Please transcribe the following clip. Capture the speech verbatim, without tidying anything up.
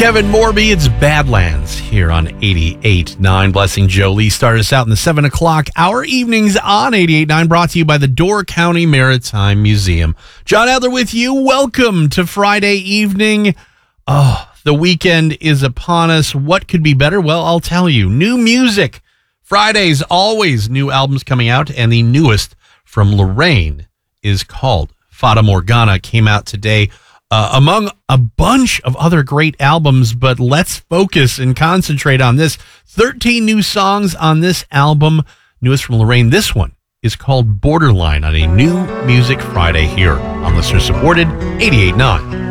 Kevin Morby, it's Badlands here on eighty-eight point nine. Blessing Jolie started us out in the seven o'clock hour. Evenings on eighty-eight point nine, brought to you by the Door County Maritime Museum. John Adler with you. Welcome to Friday evening. Oh, the weekend is upon us. What could be better? Well, I'll tell you. New music. Fridays, always new albums coming out, and the newest from Lorraine is called Fata Morgana. Came out today. Uh, among a bunch of other great albums, but let's focus and concentrate on this. thirteen new songs on this album, newest from Lorraine. This one is called Borderline on a New Music Friday here on Listener Supported eighty-eight point nine.